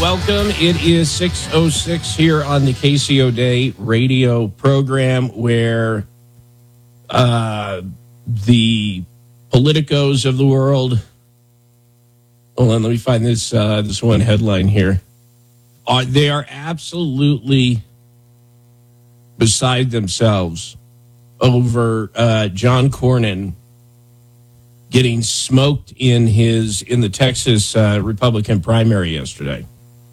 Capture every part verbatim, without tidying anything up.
welcome. It is six oh six here on the K C O Day radio program where uh, the politicos of the world, hold on, let me find this, uh, this one headline here. Uh, they are absolutely beside themselves over uh, John Cornyn getting smoked in his in the Texas uh, Republican primary yesterday.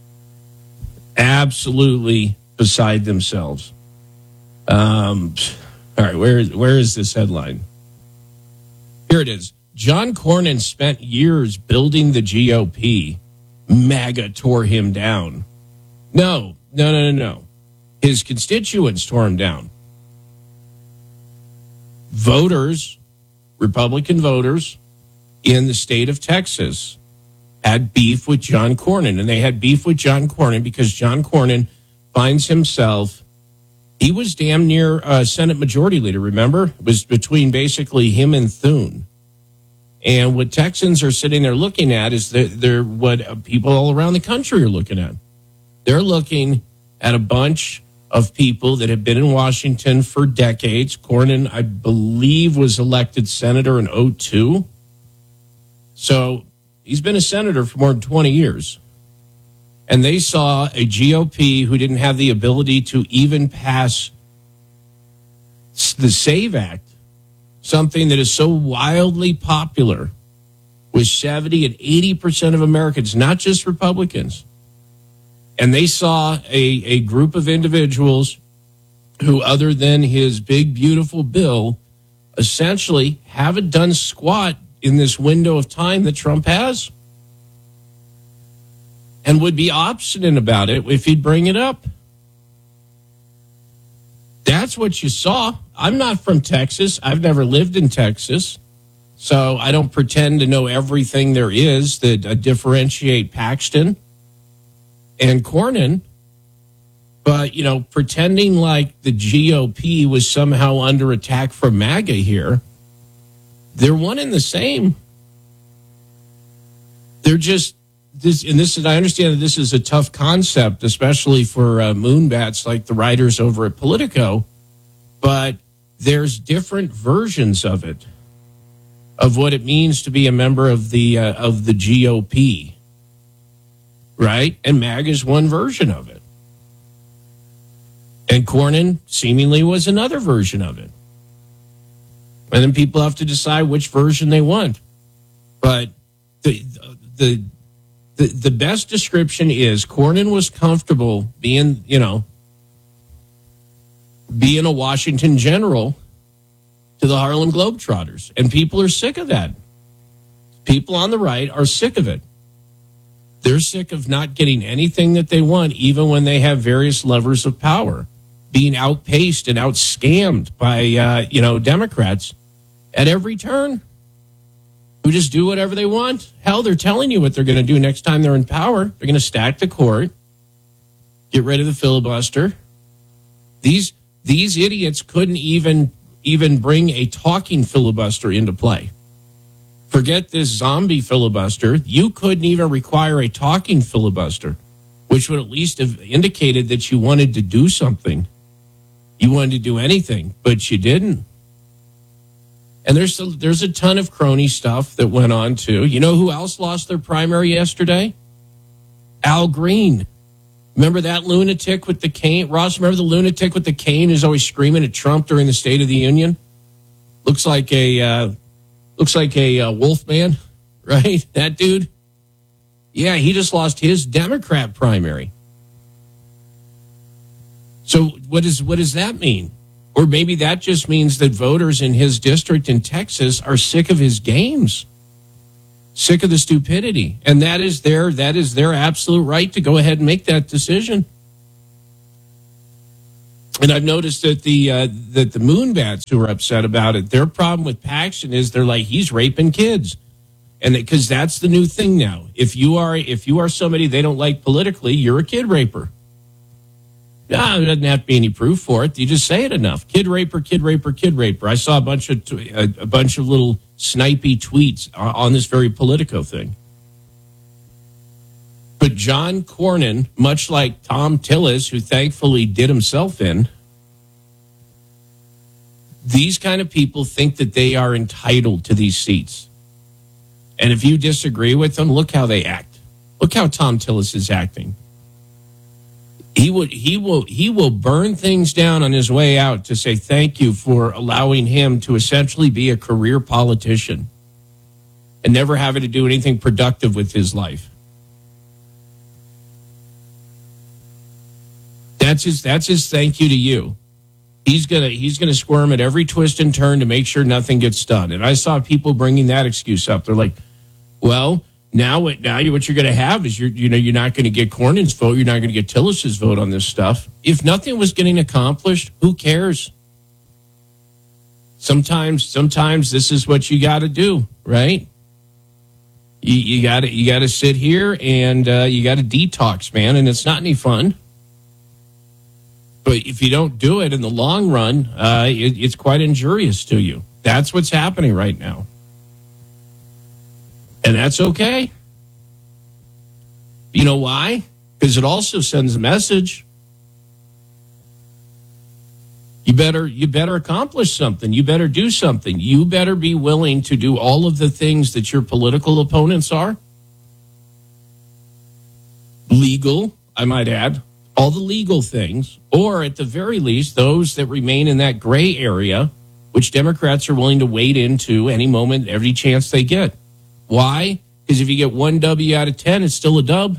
Absolutely beside themselves. Um, all right, where where is this headline? Here it is. John Cornyn spent years building the G O P. MAGA tore him down. No, no, no, no, no. His constituents tore him down. Voters, Republican voters in the state of Texas had beef with John Cornyn. And they had beef with John Cornyn because John Cornyn finds himself, he was damn near a Senate Majority Leader, remember? It was between basically him and Thune. And what Texans are sitting there looking at is that they're what people all around the country are looking at. They're looking at a bunch of people that have been in Washington for decades. Cornyn, I believe, was elected senator in oh two. So he's been a senator for more than twenty years. And they saw a G O P who didn't have the ability to even pass the SAVE Act, something that is so wildly popular with seventy and eighty percent of Americans, not just Republicans. And they saw a, a group of individuals who, other than his big, beautiful bill, essentially haven't done squat in this window of time that Trump has and would be obstinate about it if he'd bring it up. That's what you saw. I'm not from Texas. I've never lived in Texas. So I don't pretend to know everything there is that uh, differentiate Paxton and Cornyn, but, you know, pretending like the G O P was somehow under attack from MAGA here, they're one and the same. They're just, this, and this is, I understand that this is a tough concept, especially for uh, moonbats like the writers over at Politico, but there's different versions of it, of what it means to be a member of the uh, of the G O P. Right? And MAGA is one version of it. And Cornyn seemingly was another version of it. And then people have to decide which version they want. But the the the, the best description is Cornyn was comfortable being, you know, being a Washington general to the Harlem Globetrotters. And people are sick of that. People on the right are sick of it. They're sick of not getting anything that they want, even when they have various levers of power, being outpaced and outscammed by, uh, you know, Democrats at every turn who just do whatever they want. Hell, they're telling you what they're going to do next time they're in power. They're going to stack the court, get rid of the filibuster. These these idiots couldn't even even bring a talking filibuster into play. Forget this zombie filibuster. You couldn't even require a talking filibuster, which would at least have indicated that you wanted to do something. You wanted to do anything, but you didn't. And there's a, there's a ton of crony stuff that went on, too. You know who else lost their primary yesterday? Al Green. Remember that lunatic with the cane? Ross, remember the lunatic with the cane who's always screaming at Trump during the State of the Union? Looks like a... Uh, Looks like a uh, wolf man, right? That dude. Yeah, he just lost his Democrat primary. So what is what does that mean? Or maybe that just means that voters in his district in Texas are sick of his games, sick of the stupidity, and that is their that is their absolute right to go ahead and make that decision. And I've noticed that the uh, that the moonbats who are upset about it, their problem with Paxton is they're like, he's raping kids, and because that's the new thing now. If you are if you are somebody they don't like politically, you're a kid raper. No, there doesn't have to be any proof for it. You just say it enough. Kid raper, kid raper, kid raper. I saw a bunch of a, a bunch of little snipey tweets on this very Politico thing. But John Cornyn, much like Tom Tillis, who thankfully did himself in, these kind of people think that they are entitled to these seats. And if you disagree with them, look how they act. Look how Tom Tillis is acting. He would, he will, he will burn things down on his way out to say thank you for allowing him to essentially be a career politician and never having to do anything productive with his life. That's his, that's his thank you to you. He's gonna, he's gonna squirm at every twist and turn to make sure nothing gets done. And I saw people bringing that excuse up. They're like, well, Now, what now? What you're going to have is you're, you know, you're not going to get Cornyn's vote. You're not going to get Tillis's vote on this stuff. If nothing was getting accomplished, who cares? Sometimes, sometimes this is what you got to do, right? You, you got to, you got to sit here and uh, you got to detox, man, and it's not any fun. But if you don't do it in the long run, uh, it, it's quite injurious to you. That's what's happening right now. And that's okay. You know why? Because it also sends a message. You better, you better accomplish something. You better do something. You better be willing to do all of the things that your political opponents are. Legal, I might add. All the legal things. Or at the very least, those that remain in that gray area, which Democrats are willing to wade into any moment, every chance they get. Why? Because if you get one W out of ten, it's still a dub.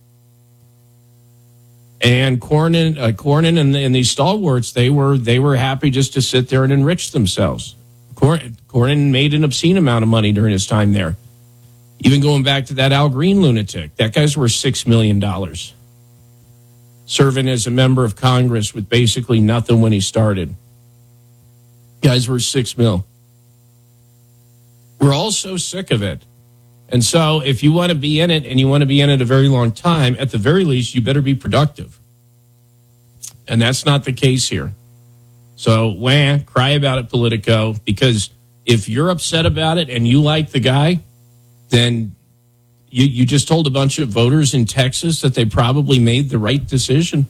And Cornyn, uh, Cornyn and, and these stalwarts, they were they were happy just to sit there and enrich themselves. Cornyn, Cornyn made an obscene amount of money during his time there. Even going back to that Al Green lunatic, that guy's worth six million dollars. Serving as a member of Congress with basically nothing when he started. Guys were six mil. We're all so sick of it. And so if you want to be in it and you want to be in it a very long time, at the very least, you better be productive. And that's not the case here. So, wah, cry about it, Politico, because if you're upset about it and you like the guy, then you, you just told a bunch of voters in Texas that they probably made the right decision.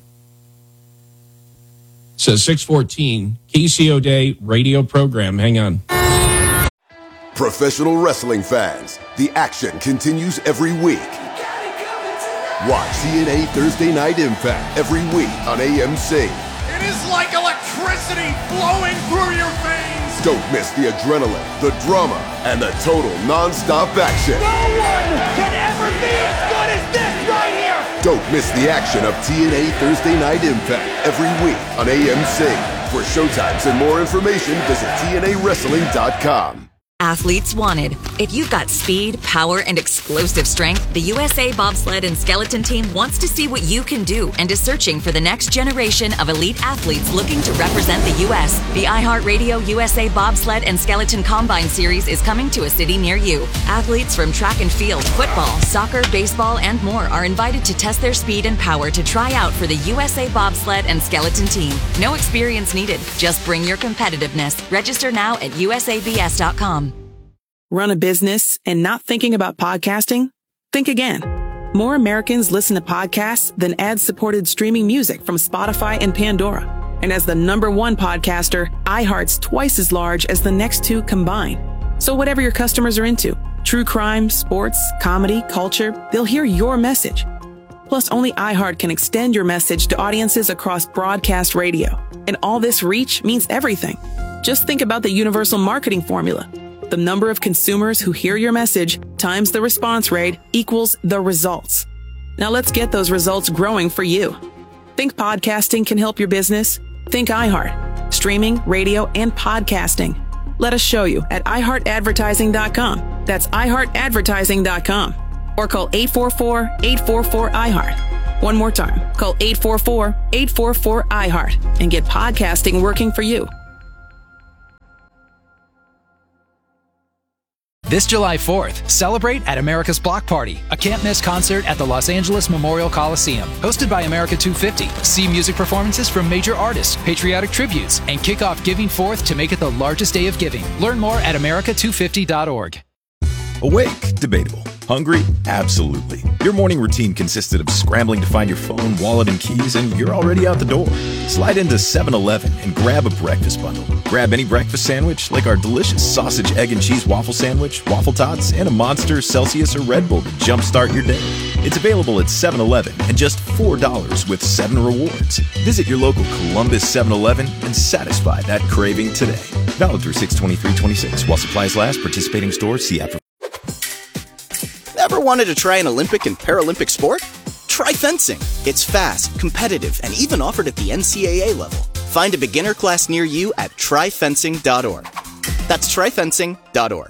So six fourteen, K C O Day radio program. Hang on. Professional wrestling fans, the action continues every week. Watch T N A Thursday Night Impact every week on A M C. It is like electricity flowing through your veins. Don't miss the adrenaline, the drama, and the total non-stop action. No one can ever be as good as this right here. Don't miss the action of T N A Thursday Night Impact every week on A M C. For showtimes and more information, visit T N A wrestling dot com. Athletes wanted. If you've got speed, power, and explosive strength, the U S A Bobsled and Skeleton Team wants to see what you can do and is searching for the next generation of elite athletes looking to represent the U S The iHeartRadio U S A Bobsled and Skeleton Combine Series is coming to a city near you. Athletes from track and field, football, soccer, baseball, and more are invited to test their speed and power to try out for the U S A Bobsled and Skeleton Team. No experience needed. Just bring your competitiveness. Register now at U S A B S dot com. Run a business and not thinking about podcasting? Think again. More Americans listen to podcasts than ad-supported streaming music from Spotify and Pandora. And as the number one podcaster, iHeart's twice as large as the next two combined. So whatever your customers are into, true crime, sports, comedy, culture, they'll hear your message. Plus, only iHeart can extend your message to audiences across broadcast radio. And all this reach means everything. Just think about the universal marketing formula. The number of consumers who hear your message times the response rate equals the results. Now let's get those results growing for you. Think podcasting can help your business? Think iHeart. Streaming, radio, and podcasting. Let us show you at i heart advertising dot com. That's i heart advertising dot com. Or call eight four four, eight four four, I heart. One more time. Call eight four four, eight four four, I heart and get podcasting working for you. This July fourth, celebrate at America's Block Party, a can't-miss concert at the Los Angeles Memorial Coliseum. Hosted by America two fifty, see music performances from major artists, patriotic tributes, and kick off Giving Fourth to make it the largest day of giving. Learn more at america two fifty dot org. Awake, debatable. Hungry? Absolutely. Your morning routine consisted of scrambling to find your phone, wallet, and keys, and you're already out the door. Slide into seven eleven and grab a breakfast bundle. Grab any breakfast sandwich, like our delicious sausage, egg, and cheese waffle sandwich, waffle tots, and a Monster, Celsius, or Red Bull to jumpstart your day. It's available at seven eleven and just four dollars with seven rewards. Visit your local Columbus seven eleven and satisfy that craving today. Valid through six twenty-three twenty-six. While supplies last, participating stores, see app for... Ever wanted to try an Olympic and Paralympic sport? Try fencing. It's fast, competitive, and even offered at the N C A A level. Find a beginner class near you at try fencing dot org. That's try fencing dot org.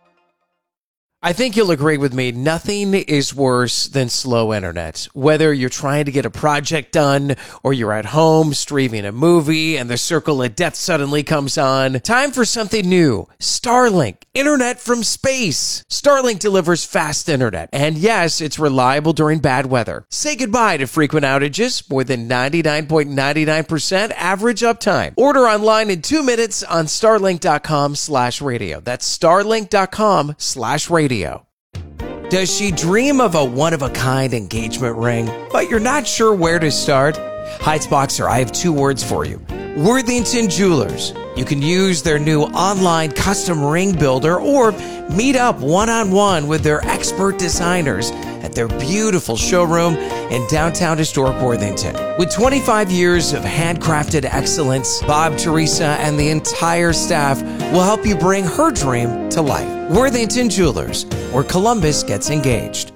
I think you'll agree with me, nothing is worse than slow internet. Whether you're trying to get a project done or you're at home streaming a movie and the circle of death suddenly comes on, time for something new. Starlink, internet from space. Starlink delivers fast internet, and yes, it's reliable during bad weather. Say goodbye to frequent outages, more than ninety-nine point nine nine percent average uptime. Order online in two minutes on starlink dot com slash radio. That's starlink dot com slash radio. Does she dream of a one-of-a-kind engagement ring, but you're not sure where to start? Heights Boxer, I have two words for you. Worthington Jewelers. You can use their new online custom ring builder or meet up one-on-one with their expert designers at their beautiful showroom in downtown historic Worthington. With twenty-five years of handcrafted excellence, Bob, Teresa, and the entire staff will help you bring her dream to life. Worthington Jewelers, where Columbus gets engaged.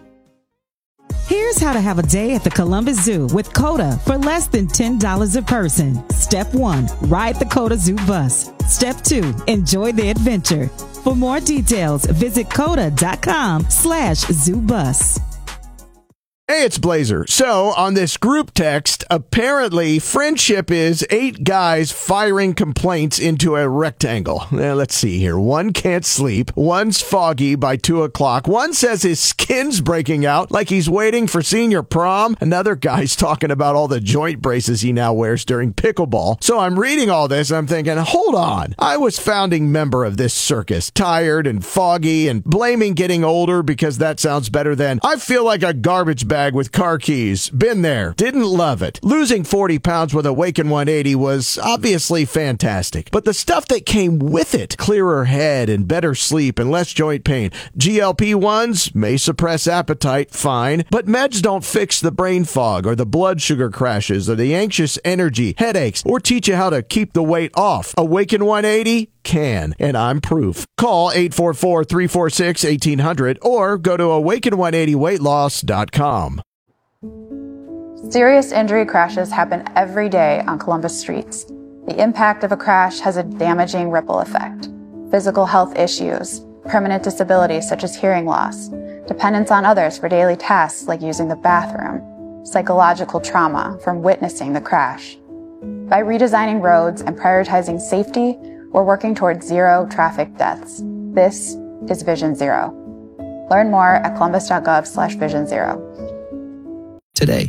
Here's how to have a day at the Columbus Zoo with COTA for less than ten dollars a person. Step one, ride the COTA Zoo bus. Step two, enjoy the adventure. For more details, visit coda dot com slash zoo bus. Hey, it's Blazer. So, on this group text, apparently friendship is eight guys firing complaints into a rectangle. Now, let's see here. One can't sleep. One's foggy by two o'clock. One says his skin's breaking out like he's waiting for senior prom. Another guy's talking about all the joint braces he now wears during pickleball. So, I'm reading all this and I'm thinking, hold on. I was founding member of this circus. Tired and foggy and blaming getting older because that sounds better than I feel like a garbage bag with car keys. Been there. Didn't love it. Losing forty pounds with Awaken one eighty was obviously fantastic. But the stuff that came with it, clearer head and better sleep and less joint pain. G L P ones may suppress appetite, fine. But meds don't fix the brain fog or the blood sugar crashes or the anxious energy, headaches, or teach you how to keep the weight off. Awaken one eighty can, and I'm proof. Call eight four four, three four six, one eight hundred or go to awaken one eighty weight loss dot com. Serious injury crashes happen every day on Columbus streets. The impact of a crash has a damaging ripple effect. Physical health issues, permanent disabilities such as hearing loss, dependence on others for daily tasks like using the bathroom, psychological trauma from witnessing the crash. By redesigning roads and prioritizing safety, we're working towards zero traffic deaths. This is Vision Zero. Learn more at columbus dot gov slash vision zero. Today.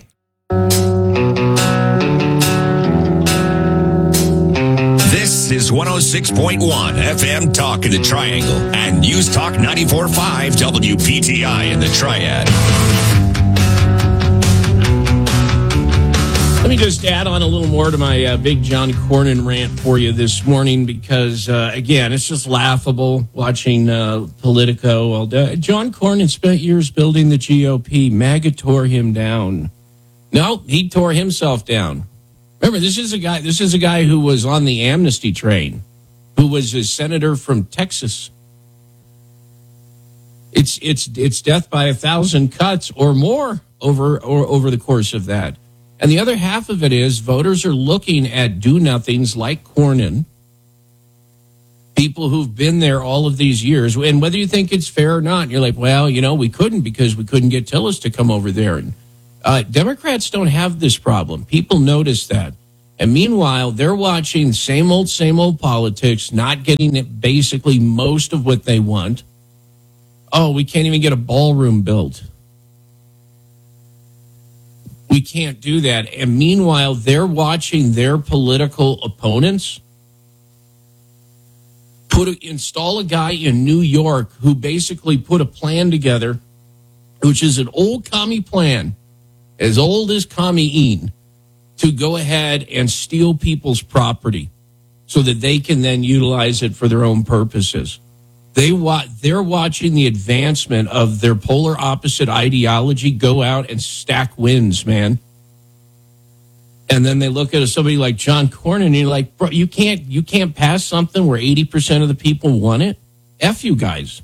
This is one oh six point one F M Talk in the Triangle and News Talk ninety-four point five W P T I in the Triad. Let me just add on a little more to my uh, big John Cornyn rant for you this morning because, uh, again, it's just laughable watching uh, Politico all day. John Cornyn spent years building the G O P. MAGA tore him down. No, he tore himself down. Remember, this is a guy. This is a guy who was on the amnesty train, who was a senator from Texas. It's it's it's death by a thousand cuts or more over or over the course of that. And the other half of it is voters are looking at do-nothings like Cornyn, people who've been there all of these years. And whether you think it's fair or not, you're like, well, you know, we couldn't because we couldn't get Tillis to come over there. And uh, Democrats don't have this problem. People notice that. And meanwhile, they're watching same old, same old politics, not getting basically most of what they want. Oh, we can't even get a ballroom built. We can't do that. And meanwhile, they're watching their political opponents put a, install a guy in New York who basically put a plan together which is an old commie plan, as old as commie-een, to go ahead and steal people's property so that they can then utilize it for their own purposes. They wa- they're watching the advancement of their polar opposite ideology go out and stack wins, man. And then they look at somebody like John Cornyn and you're like, bro, you can't you can't pass something where eighty percent of the people want it? F you guys.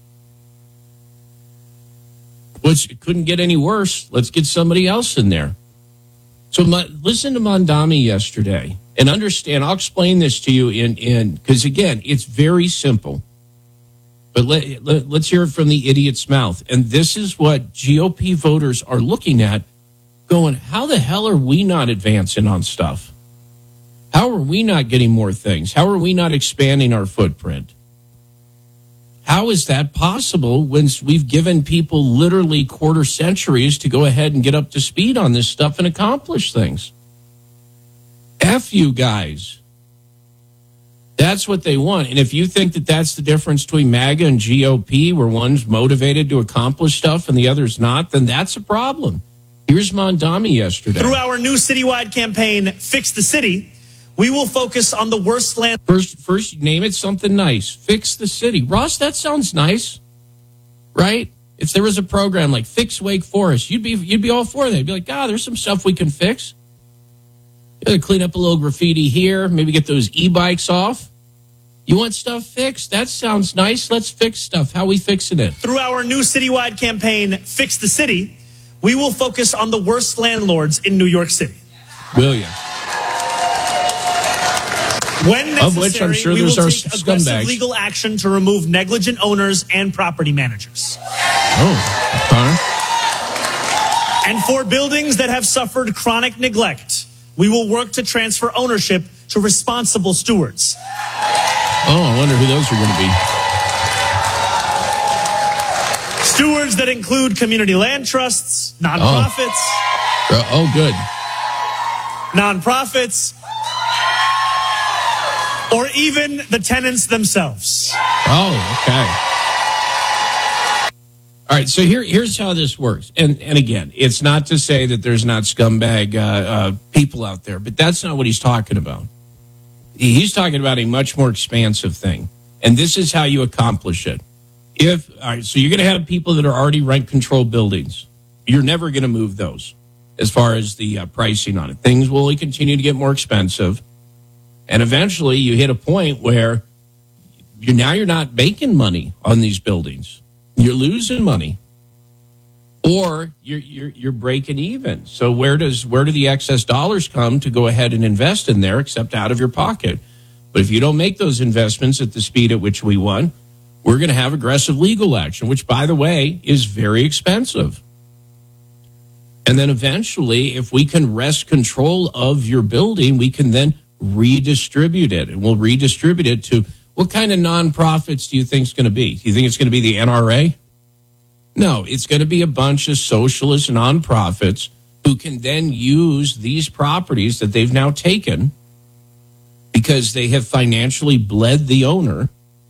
Which it couldn't get any worse. Let's get somebody else in there. So my, listen to Mondami yesterday and understand. I'll explain this to you in in because again, it's very simple. But let, let, let's hear it from the idiot's mouth. And this is what G O P voters are looking at, going, how the hell are we not advancing on stuff? How are we not getting more things? How are we not expanding our footprint? How is that possible when we've given people literally quarter centuries to go ahead and get up to speed on this stuff and accomplish things? F you guys. That's what they want. And if you think that that's the difference between MAGA and G O P, where one's motivated to accomplish stuff and the other's not, then that's a problem. Here's Mondami yesterday. Through our new citywide campaign, Fix the City, we will focus on the worst land. First, first name it something nice. Fix the City. Ross, that sounds nice, right? If there was a program like Fix Wake Forest, you'd be you'd be all for that. You'd be like, ah, there's some stuff we can fix. You gotta clean up a little graffiti here, maybe get those e-bikes off. You want stuff fixed? That sounds nice. Let's fix stuff. How are we fixing it? Through our new citywide campaign, Fix the City, we will focus on the worst landlords in New York City. Will you? When necessary, of which I'm sure we there's will our take aggressive scumbags. legal action to remove negligent owners and property managers. Oh, okay. And for buildings that have suffered chronic neglect, we will work to transfer ownership to responsible stewards. Oh, I wonder who those are going to be. Stewards that include community land trusts, nonprofits. Oh, oh good. Nonprofits. Or even the tenants themselves. Oh, okay. All right, so here, here's how this works. And and again, it's not to say that there's not scumbag uh, uh, people out there, but that's not what he's talking about. He's talking about a much more expansive thing. And this is how you accomplish it. If all right, so you're going to have people that are already rent-controlled buildings. You're never going to move those as far as the uh, pricing on it. Things will only continue to get more expensive. And eventually you hit a point where you're now you're not making money on these buildings. You're losing money. Or you're, you're you're breaking even. So where does where do the excess dollars come to go ahead and invest in there except out of your pocket? But if you don't make those investments at the speed at which we want, we're going to have aggressive legal action, which, by the way, is very expensive. And then eventually, if we can wrest control of your building, we can then redistribute it. And we'll redistribute it to what kind of nonprofits do you think it's going to be? Do you think it's going to be the N R A? No, it's going to be a bunch of socialist nonprofits who can then use these properties that they've now taken because they have financially bled the owner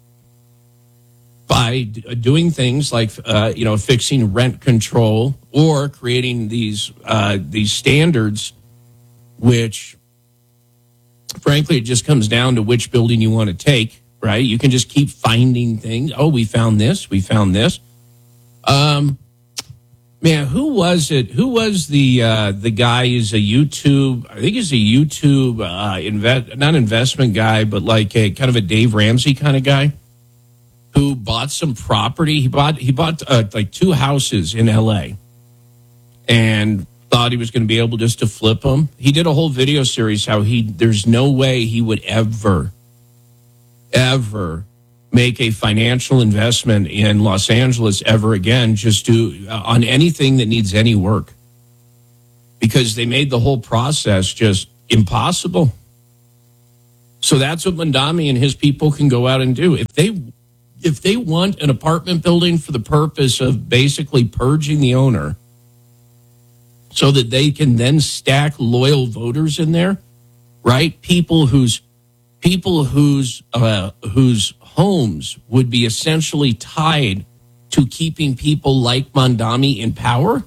by doing things like, uh, you know, fixing rent control or creating these uh, these standards, which, frankly, it just comes down to which building you want to take, right? You can just keep finding things. Oh, we found this. We found this. Um, man, who was it? Who was the uh, the guy? Is a YouTube. I think he's a YouTube uh, invest, not investment guy, but like a kind of a Dave Ramsey kind of guy who bought some property. He bought he bought uh, like two houses in L A and thought he was going to be able just to flip them. He did a whole video series how he there's no way he would ever, ever make a financial investment in Los Angeles ever again, just to uh, on anything that needs any work, because they made the whole process just impossible. So that's what Mondami and his people can go out and do. If they if they want an apartment building for the purpose of basically purging the owner so that they can then stack loyal voters in there, right? People whose people whose uh, whose homes would be essentially tied to keeping people like Mondami in power?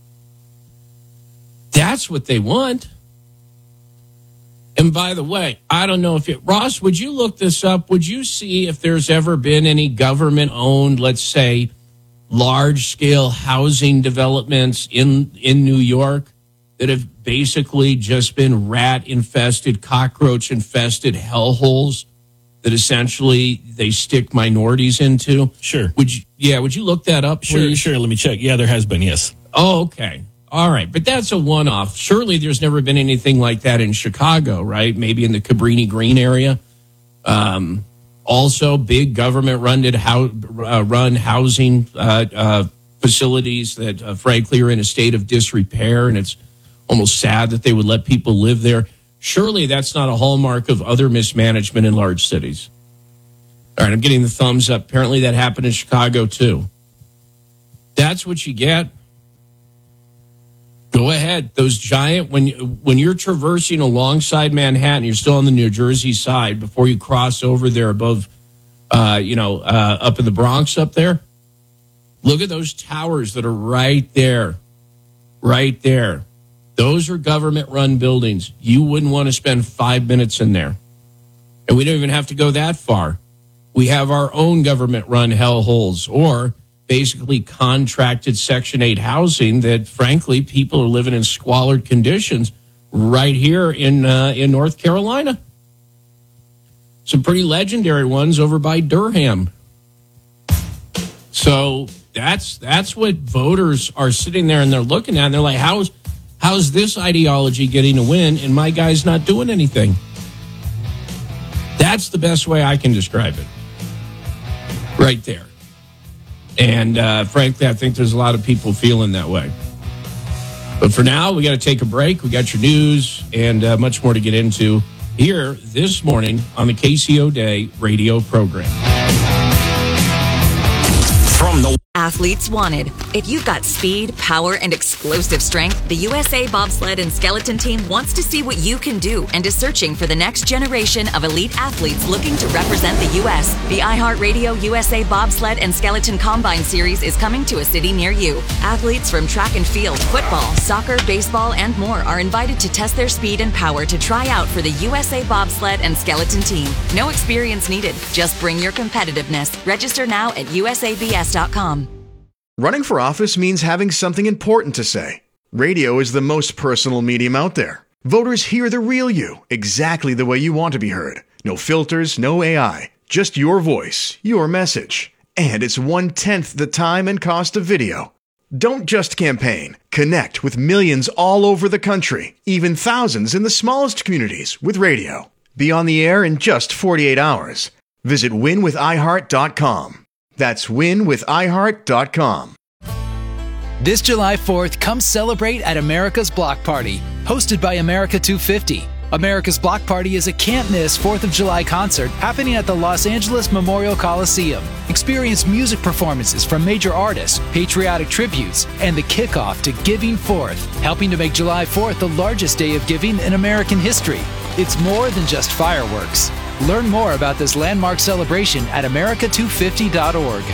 That's what they want. And by the way, I don't know if it, Ross, would you look this up? Would you see if there's ever been any government-owned, let's say, large-scale housing developments in, in New York that have basically just been rat-infested, cockroach-infested hellholes that essentially they stick minorities into? Sure. Would you, yeah, would you look that up, Sure, please? sure. Let me check. Yeah, there has been, yes. Oh, okay. All right. But that's a one-off. Surely there's never been anything like that in Chicago, right? Maybe in the Cabrini Green area. Um, also, big government-run uh, run housing uh, uh, facilities that, uh, frankly, are in a state of disrepair, and it's almost sad that they would let people live there. Surely that's not a hallmark of other mismanagement in large cities. All right, I'm getting the thumbs up. Apparently that happened in Chicago, too. That's what you get. Go ahead. Those giant, when, when you're traversing alongside Manhattan, you're still on the New Jersey side before you cross over there above, uh, you know, uh, up in the Bronx up there. Look at those towers that are right there, right there. Those are government-run buildings. You wouldn't want to spend five minutes in there. And we don't even have to go that far. We have our own government-run hellholes, or basically contracted Section eight housing that, frankly, people are living in squalid conditions right here in uh, in North Carolina. Some pretty legendary ones over by Durham. So that's that's what voters are sitting there and they're looking at, and they're like, how's how's this ideology getting a win and my guy's not doing anything? That's the best way I can describe it. Right there. And uh, frankly, I think there's a lot of people feeling that way. But for now, we got to take a break. We got your news and uh, much more to get into here this morning on the K C O Day radio program. From the Athletes wanted. If you've got speed, power, and explosive strength, the U S A Bobsled and Skeleton Team wants to see what you can do and is searching for the next generation of elite athletes looking to represent the U S. The iHeartRadio U S A Bobsled and Skeleton Combine Series is coming to a city near you. Athletes from track and field, football, soccer, baseball, and more are invited to test their speed and power to try out for the U S A Bobsled and Skeleton Team. No experience needed. Just bring your competitiveness. Register now at U S A B S dot com. Running for office means having something important to say. Radio is the most personal medium out there. Voters hear the real you, exactly the way you want to be heard. No filters, no A I, just your voice, your message. And it's one-tenth the time and cost of video. Don't just campaign. Connect with millions all over the country, even thousands in the smallest communities with radio. Be on the air in just forty-eight hours. Visit win with i heart dot com. That's win with i heart dot com. This July fourth, come celebrate at America's Block Party, hosted by America two fifty. America's Block Party is a can't-miss fourth of July concert happening at the Los Angeles Memorial Coliseum. Experience music performances from major artists, patriotic tributes, and the kickoff to Giving Fourth, helping to make July fourth the largest day of giving in American history. It's more than just fireworks. Learn more about this landmark celebration at america two fifty dot org.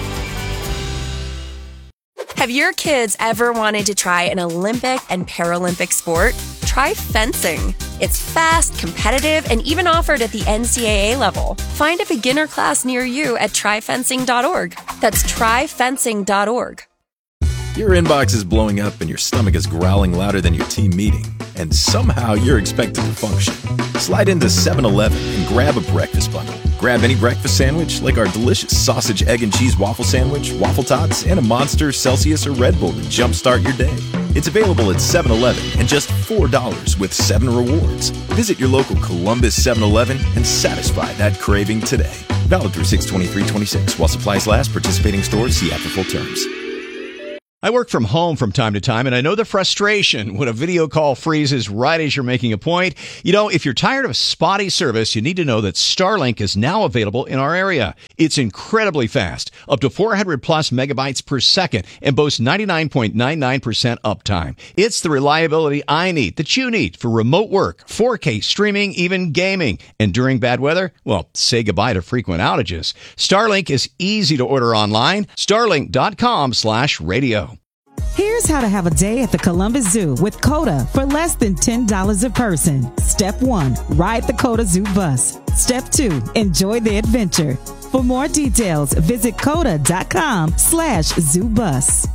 Have your kids ever wanted to try an Olympic and Paralympic sport? Try fencing. It's fast, competitive, and even offered at the N C double A level. Find a beginner class near you at try fencing dot org. That's try fencing dot org. Your inbox is blowing up and your stomach is growling louder than your team meeting, and somehow you're expected to function. Slide into seven eleven and grab a breakfast bundle. Grab any breakfast sandwich like our delicious sausage, egg, and cheese waffle sandwich, waffle tots, and a Monster, Celsius, or Red Bull to jumpstart your day. It's available at seven eleven and just four dollars with seven rewards. Visit your local Columbus seven eleven and satisfy that craving today. Valid through six twenty-three twenty-six while supplies last. Participating stores see app for full terms. I work from home from time to time, and I know the frustration when a video call freezes right as you're making a point. You know, if you're tired of spotty service, you need to know that Starlink is now available in our area. It's incredibly fast, up to four hundred plus megabytes per second, and boasts ninety-nine point nine nine percent uptime. It's the reliability I need, that you need, for remote work, four K streaming, even gaming. And during bad weather, well, say goodbye to frequent outages. Starlink is easy to order online. Starlink.com slash radio. Here's how to have a day at the Columbus Zoo with COTA for less than ten dollars a person. Step one, ride the COTA Zoo bus. Step two, enjoy the adventure. For more details, visit COTA.com slash zoo bus.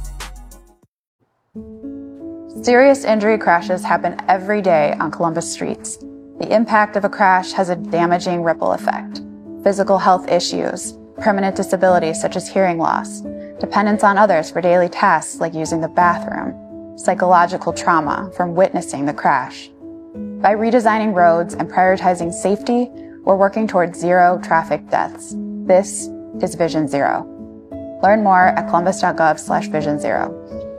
Serious injury crashes happen every day on Columbus streets. The impact of a crash has a damaging ripple effect. Physical health issues, permanent disabilities such as hearing loss, dependence on others for daily tasks like using the bathroom, psychological trauma from witnessing the crash. By redesigning roads and prioritizing safety, we're working towards zero traffic deaths. This is Vision Zero. Learn more at columbus.gov slash vision zero.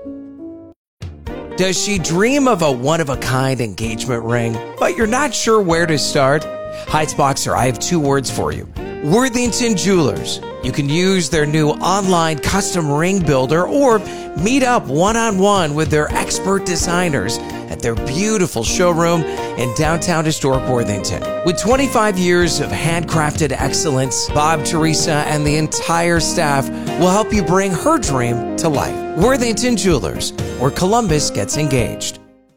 Does she dream of a one-of-a-kind engagement ring, but you're not sure where to start? Heights Boxer, I have two words for you. Worthington Jewelers. You can use their new online custom ring builder or meet up one-on-one with their expert designers at their beautiful showroom in downtown historic Worthington. With twenty-five years of handcrafted excellence, Bob, Teresa, and the entire staff will help you bring her dream to life. Worthington Jewelers, where Columbus gets engaged.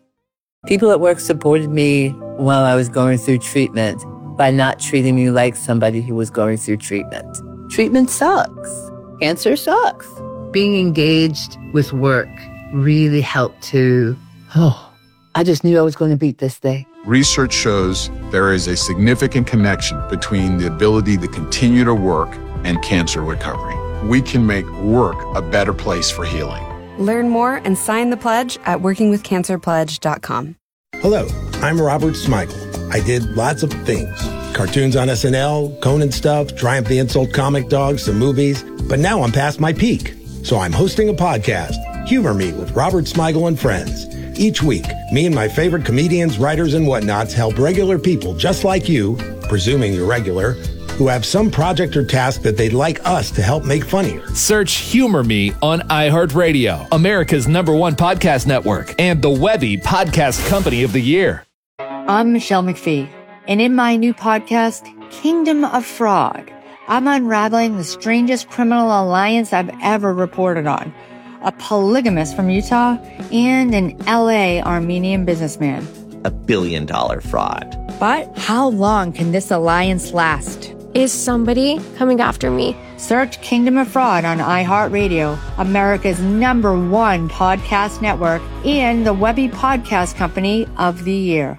People at work supported me while I was going through treatment by not treating me like somebody who was going through treatment. Treatment sucks. Cancer sucks. Being engaged with work really helped to, oh, I just knew I was going to beat this thing. Research shows there is a significant connection between the ability to continue to work and cancer recovery. We can make work a better place for healing. Learn more and sign the pledge at working with cancer pledge dot com. Hello, I'm Robert Smigel. I did lots of things. Cartoons on S N L, Conan stuff, Triumph the Insult Comic Dog, some movies. But now I'm past my peak. So I'm hosting a podcast, Humor Me with Robert Smigel and Friends. Each week, me and my favorite comedians, writers, and whatnots help regular people just like you, presuming you're regular, who have some project or task that they'd like us to help make funnier. Search Humor Me on iHeartRadio, America's number one podcast network, and the Webby Podcast Company of the Year. I'm Michelle McPhee, and in my new podcast, Kingdom of Fraud, I'm unraveling the strangest criminal alliance I've ever reported on. A polygamist from Utah and an L A Armenian businessman. A billion dollar fraud. But how long can this alliance last? Is somebody coming after me? Search Kingdom of Fraud on iHeartRadio, America's number one podcast network, and the Webby Podcast Company of the Year.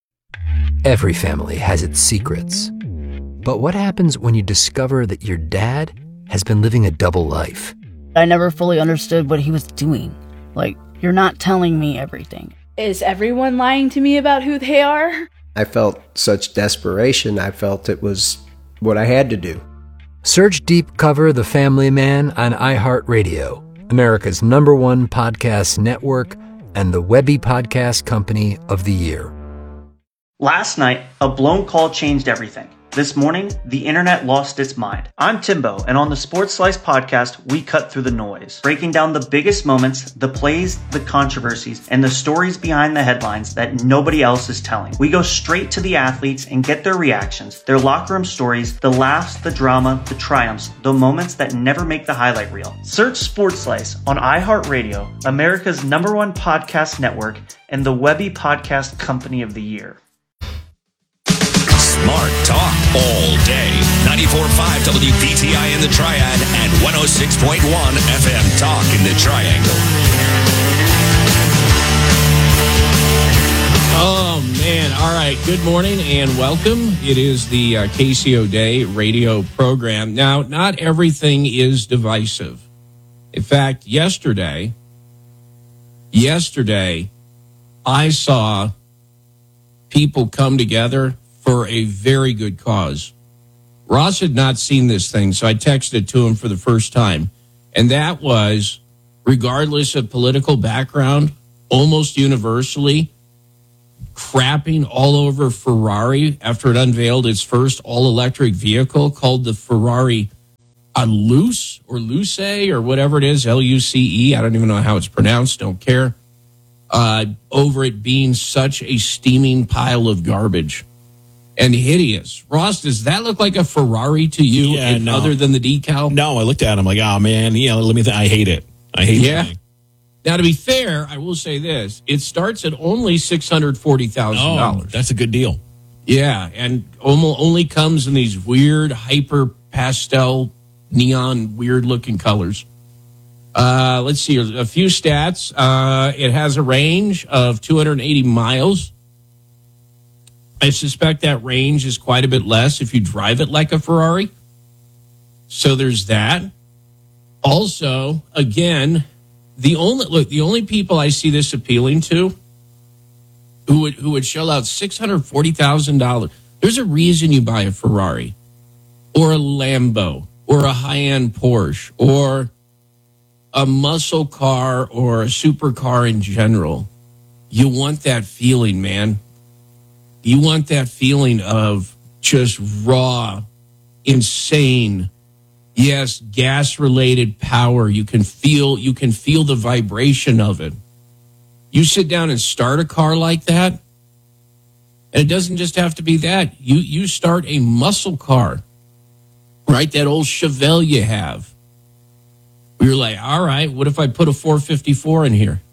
Every family has its secrets. But what happens when you discover that your dad has been living a double life? I never fully understood what he was doing. Like, you're not telling me everything. Is everyone lying to me about who they are? I felt such desperation. I felt it was what I had to do. Search Deep Cover The Family Man on iHeartRadio, America's number one podcast network, and the Webby Podcast Company of the Year. Last night, a blown call changed everything. This morning, the internet lost its mind. I'm Timbo, and on the Sports Slice podcast, we cut through the noise, breaking down the biggest moments, the plays, the controversies, and the stories behind the headlines that nobody else is telling. We go straight to the athletes and get their reactions, their locker room stories, the laughs, the drama, the triumphs, the moments that never make the highlight reel. Search Sports Slice on iHeartRadio, America's number one podcast network, and the Webby Podcast Company of the Year. Smart talk all day. ninety-four point five W P T I in the Triad and one oh six point one F M Talk in the Triangle. Oh, man. All right. Good morning and welcome. It is the uh, K C O Day radio program. Now, not everything is divisive. In fact, yesterday, yesterday, I saw people come together for a very good cause. Ross had not seen this thing, so I texted it to him for the first time. And that was regardless of political background, almost universally crapping all over Ferrari after it unveiled its first all-electric vehicle called the Ferrari uh, Luce or Luce or whatever it is, L U C E. I don't even know how it's pronounced, don't care. Uh, over it being such a steaming pile of garbage and hideous. Ross, does that look like a Ferrari to you, Yeah, and no. other than the decal? No, I looked at him like, oh, man, yeah, let me th- I hate it. I hate Yeah. the thing. Now, to be fair, I will say this. It starts at only six hundred forty thousand dollars. Oh, that's a good deal. Yeah, and almo- only comes in these weird, hyper pastel, neon, weird-looking colors. Uh, let's see, a few stats. Uh, it has a range of two hundred eighty miles. I suspect that range is quite a bit less if you drive it like a Ferrari. So there's that. Also, again, the only look, the only people I see this appealing to who would who would shell out six hundred forty thousand dollars. There's a reason you buy a Ferrari or a Lambo or a high-end Porsche or a muscle car or a supercar in general. You want that feeling, man. You want that feeling of just raw, insane, yes, gas-related power. You can feel you can feel the vibration of it. You sit down and start a car like that, and it doesn't just have to be that. You you start a muscle car, right? That old Chevelle you have. You're like, all right, what if I put a four fifty-four in here?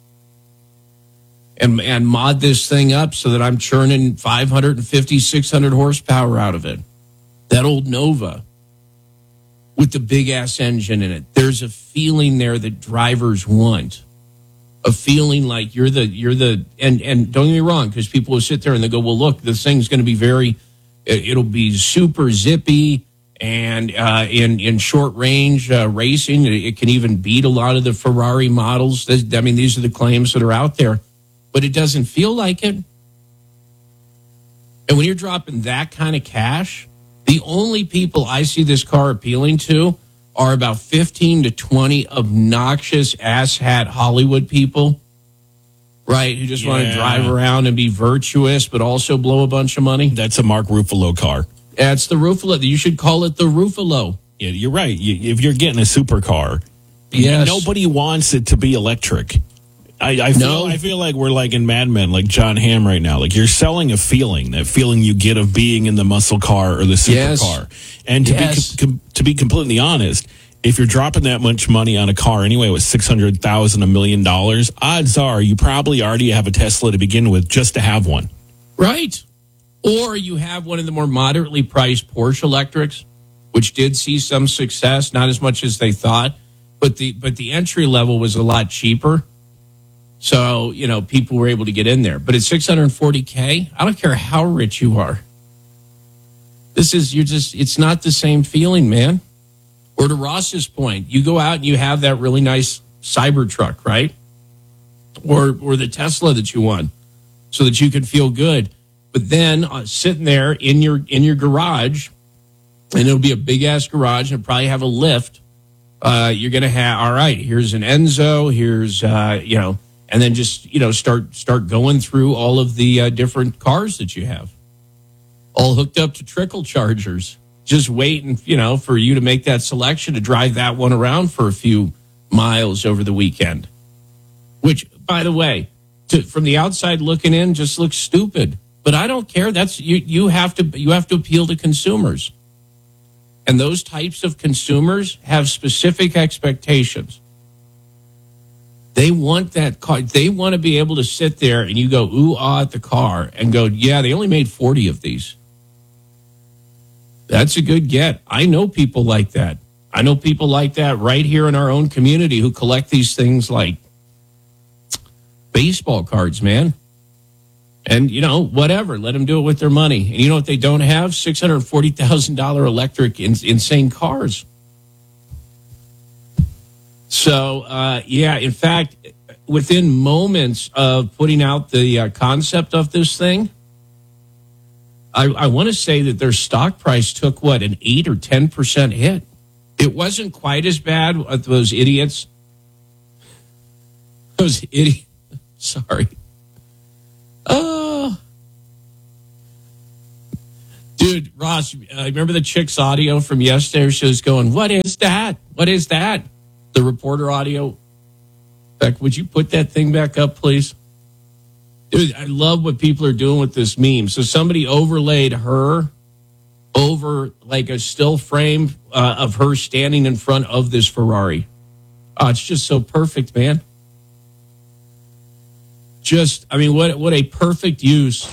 And, and mod this thing up so that I'm churning five fifty, six hundred horsepower out of it. That old Nova with the big-ass engine in it. There's a feeling there that drivers want. A feeling like you're the, you're the, and, and don't get me wrong, because people will sit there and they go, well, look, this thing's going to be very, it'll be super zippy, and uh, in, in short-range uh, racing, it can even beat a lot of the Ferrari models. I mean, these are the claims that are out there. But it doesn't feel like it. And when you're dropping that kind of cash, the only people I see this car appealing to are about fifteen to twenty obnoxious asshat Hollywood people, right, who just want to Yeah. drive around and be virtuous but also blow a bunch of money. That's a Mark Ruffalo car. That's the Ruffalo. You should call it the Ruffalo. Yeah, you're right. You, if you're getting a supercar, Yes. nobody wants it to be electric. I, I feel No. I feel like we're like in Mad Men, like John Hamm right now. Like you're selling a feeling, that feeling you get of being in the muscle car or the supercar. Yes. And to Yes. be com- com- to be completely honest, if you're dropping that much money on a car anyway with six hundred thousand, a million dollars, odds are you probably already have a Tesla to begin with just to have one. Right. Or you have one of the more moderately priced Porsche electrics, which did see some success, not as much as they thought, but the but the entry level was a lot cheaper. So, you know, people were able to get in there. But at six hundred forty K, I don't care how rich you are. This is, you're just, it's not the same feeling, man. Or to Ross's point, you go out and you have that really nice Cybertruck, right? Or or the Tesla that you want so that you can feel good. But then uh, sitting there in your in your garage, and it'll be a big ass garage and probably have a lift. Uh, you're going to have, all right, here's an Enzo, here's, uh, you know, and then just, you know, start start going through all of the uh, different cars that you have, all hooked up to trickle chargers, just waiting, you know, for you to make that selection to drive that one around for a few miles over the weekend. Which, by the way, to, from the outside looking in, just looks stupid. But I don't care. That's you. You have to. You have to appeal to consumers, and those types of consumers have specific expectations. They want that car. They want to be able to sit there and you go ooh ah at the car and go, yeah, they only made forty of these. That's a good get. I know people like that. I know people like that right here in our own community who collect these things like baseball cards, man. And, you know, whatever. Let them do it with their money. And you know what they don't have? six hundred forty thousand dollars electric in, insane cars. So, uh, yeah, in fact, within moments of putting out the uh, concept of this thing, I, I want to say that their stock price took, what, an eight or ten percent hit. It wasn't quite as bad with those idiots Those idiots. Sorry. Oh. Dude, Ross, uh, remember the chick's audio from yesterday? She was going, what is that? What is that? The reporter audio. Beck, would you put that thing back up, please? Dude, I love what people are doing with this meme. So somebody overlaid her over like a still frame uh, of her standing in front of this Ferrari. Oh, it's just so perfect, man. Just, I mean, what what a perfect use.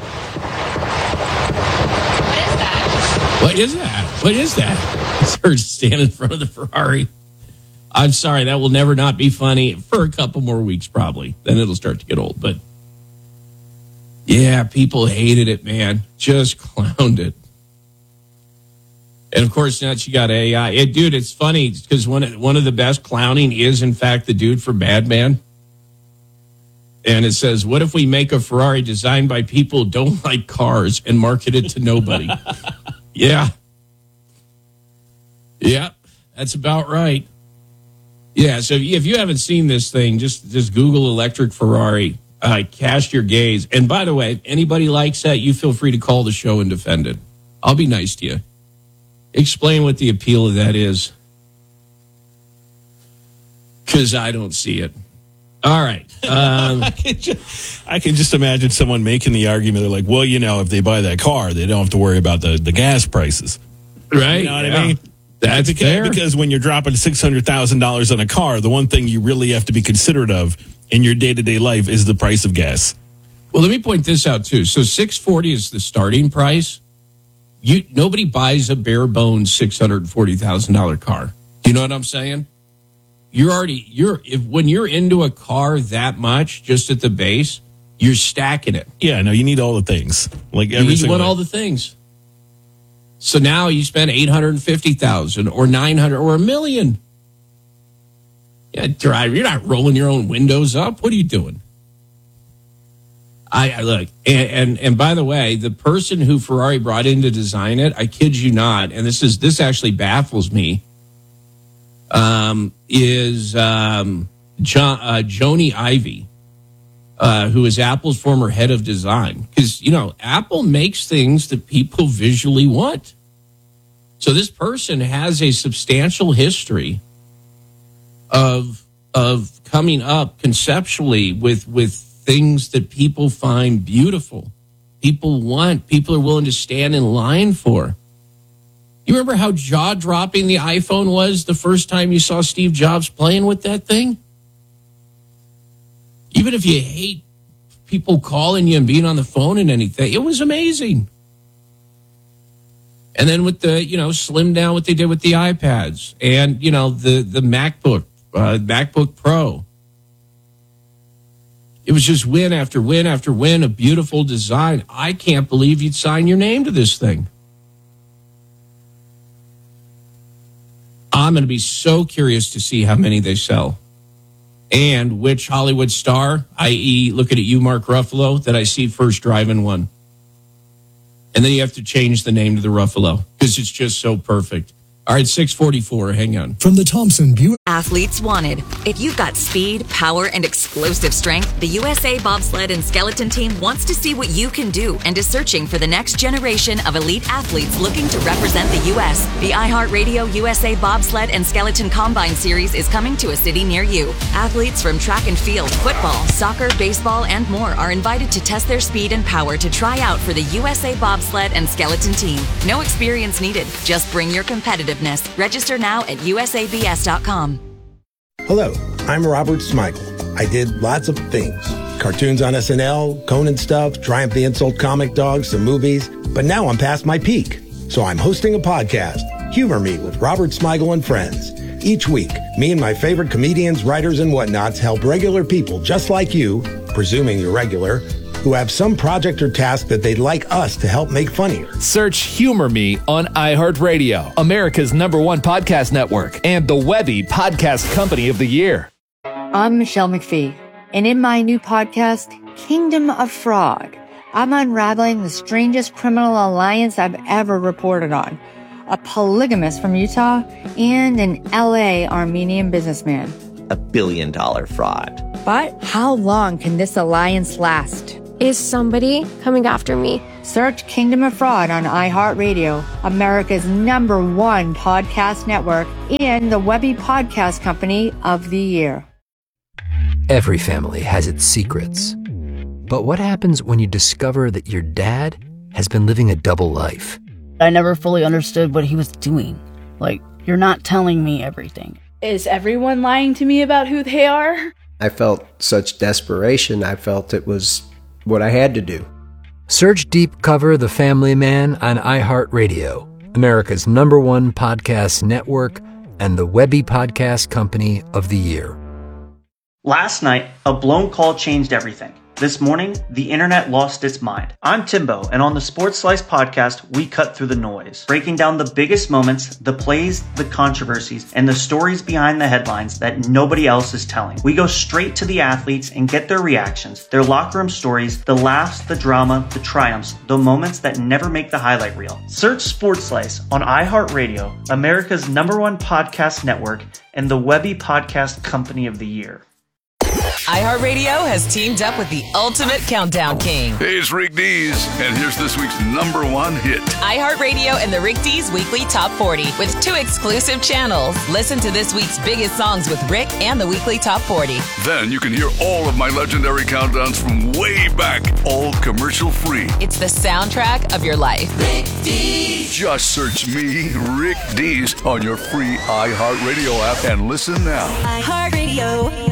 What is that? What is that? It's her standing in front of the Ferrari. I'm sorry, that will never not be funny for a couple more weeks, probably. Then it'll start to get old. But yeah, people hated it, man. Just clowned it. And of course, now you got A I. It, dude, it's funny because one, one of the best clowning is, in fact, the dude from Bad Man. And it says, what if we make a Ferrari designed by people who don't like cars and market it to nobody? Yeah. Yeah, that's about right. Yeah, so if you haven't seen this thing, just, just Google electric Ferrari, uh, cast your gaze. And by the way, if anybody likes that, you feel free to call the show and defend it. I'll be nice to you. Explain what the appeal of that is. Because I don't see it. All right. Um, I, can just, I can just imagine someone making the argument. They're like, well, you know, if they buy that car, they don't have to worry about the, the gas prices. Right. You know what yeah. I mean? That's because, fair. because when you're dropping six hundred thousand dollars on a car, the one thing you really have to be considerate of in your day-to-day life is the price of gas. Well, let me point this out, too. So six hundred forty is the starting price. You Nobody buys a bare-bones six hundred forty thousand dollars car. Do you know what I'm saying? You're already, you're if when you're into a car that much, just at the base, you're stacking it. Yeah, no, you need all the things. Like every you single want all the things. So now you spend eight hundred fifty thousand dollars or nine hundred dollars or a million. Yeah, drive. You're not rolling your own windows up. What are you doing? I, I look, and, and and by the way, the person who Ferrari brought in to design it, I kid you not, and this is this actually baffles me. Um, is um, John, uh, Joni Ivey, uh, who is Apple's former head of design. Because, you know, Apple makes things that people visually want. So this person has a substantial history of of coming up conceptually with, with things that people find beautiful, people want, people are willing to stand in line for. You remember how jaw-dropping the iPhone was the first time you saw Steve Jobs playing with that thing? Even if you hate people calling you and being on the phone and anything, it was amazing. And then with the, you know, slim down what they did with the iPads and, you know, the, the MacBook, uh, MacBook Pro. It was just win after win after win, a beautiful design. I can't believe you'd sign your name to this thing. I'm going to be so curious to see how many they sell and which Hollywood star, that is, looking at you, Mark Ruffalo, that I see first driving one. And then you have to change the name to the Ruffalo because it's just so perfect. All right, six forty-four, hang on. From the Thompson Buick. Athletes wanted. If you've got speed, power, and explosive strength, the U S A Bobsled and Skeleton Team wants to see what you can do and is searching for the next generation of elite athletes looking to represent the U S. The iHeartRadio U S A Bobsled and Skeleton Combine Series is coming to a city near you. Athletes from track and field, football, soccer, baseball, and more are invited to test their speed and power to try out for the U S A Bobsled and Skeleton Team. No experience needed. Just bring your competitiveness. Register now at U S A B S dot com. Hello, I'm Robert Smigel. I did lots of things. Cartoons on S N L, Conan stuff, Triumph the Insult comic dogs, some movies. But now I'm past my peak. So I'm hosting a podcast, Humor Me with Robert Smigel and Friends. Each week, me and my favorite comedians, writers, and whatnots help regular people just like you, presuming you're regular, who have some project or task that they'd like us to help make funnier. Search Humor Me on iHeartRadio, America's number one podcast network, and the Webby Podcast Company of the Year. I'm Michelle McPhee, and in my new podcast, Kingdom of Frog, I'm unraveling the strangest criminal alliance I've ever reported on. A polygamist from Utah and an L A Armenian businessman. A billion dollar fraud. But how long can this alliance last? Is somebody coming after me? Search Kingdom of Fraud on iHeartRadio, America's number one podcast network, and the Webby Podcast Company of the Year. Every family has its secrets. But what happens when you discover that your dad has been living a double life? I never fully understood what he was doing. Like, you're not telling me everything. Is everyone lying to me about who they are? I felt such desperation, I felt it was what I had to do. Search Deep Cover The Family Man on iHeartRadio, America's number one podcast network, and the Webby Podcast Company of the Year. Last night, a blown call changed everything. This morning, the internet lost its mind. I'm Timbo, and on the Sports Slice podcast, we cut through the noise, breaking down the biggest moments, the plays, the controversies, and the stories behind the headlines that nobody else is telling. We go straight to the athletes and get their reactions, their locker room stories, the laughs, the drama, the triumphs, the moments that never make the highlight reel. Search Sports Slice on iHeartRadio, America's number one podcast network, and the Webby Podcast Company of the Year. iHeartRadio has teamed up with the ultimate countdown king. Hey, it's Rick Dees, and here's this week's number one hit. iHeartRadio and the Rick Dees Weekly Top forty with two exclusive channels. Listen to this week's biggest songs with Rick and the Weekly Top forty. Then you can hear all of my legendary countdowns from way back, all commercial free. It's the soundtrack of your life. Rick Dees. Just search me, Rick Dees, on your free iHeartRadio app and listen now. iHeartRadio.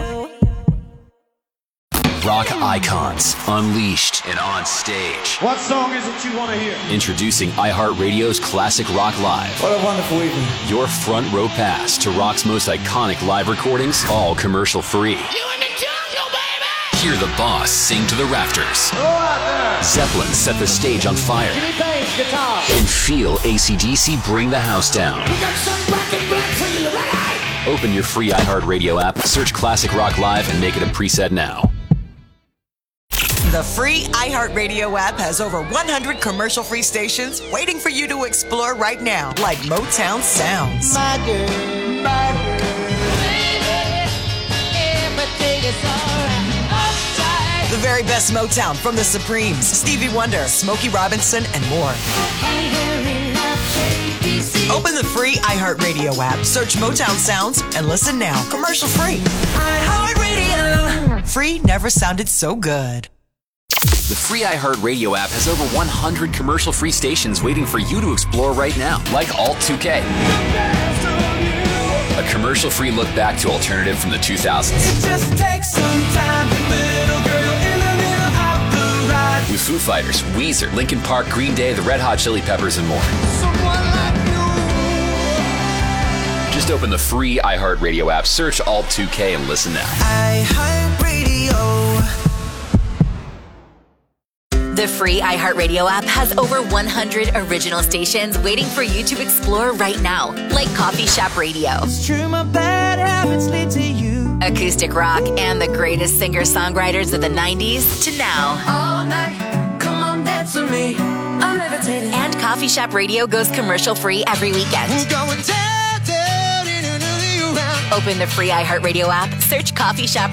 Rock icons, unleashed and on stage. What song is it you want to hear? Introducing iHeartRadio's Classic Rock Live. What a wonderful evening. Your front row pass to rock's most iconic live recordings, all commercial free. You in the jungle, baby! Hear the boss sing to the rafters. Go out there! Zeppelin set the stage on fire. Jimmy Page, guitar. And feel A C D C bring the house down. We got some rock and black for you, right? Open your free iHeartRadio app, search Classic Rock Live, and make it a preset now. The free iHeartRadio app has over one hundred commercial-free stations waiting for you to explore right now, like Motown Sounds. My girl, my girl, baby, everything is alright. Upside. The very best Motown from the Supremes, Stevie Wonder, Smokey Robinson, and more. Open the free iHeartRadio app, search Motown Sounds, and listen now. Commercial-free. iHeartRadio. Free never sounded so good. The free iHeartRadio app has over one hundred commercial-free stations waiting for you to explore right now, like Alt two K. A commercial-free look back to alternative from the two thousands. It just takes some time, little girl in the middle of the ride. With Foo Fighters, Weezer, Linkin Park, Green Day, the Red Hot Chili Peppers, and more. Someone like you. Just open the free iHeartRadio app, search Alt two K, and listen now. iHeartRadio. The free iHeartRadio app has over one hundred original stations waiting for you to explore right now, like Coffee Shop Radio, It's true, my bad habits lead to you. acoustic rock, and the greatest singer-songwriters of the nineties to now. All night, come on, dance with me. I'm levitating. And Coffee Shop Radio goes commercial-free every weekend. We're going down, down, in another round. Open the free iHeartRadio app, search Coffee Shop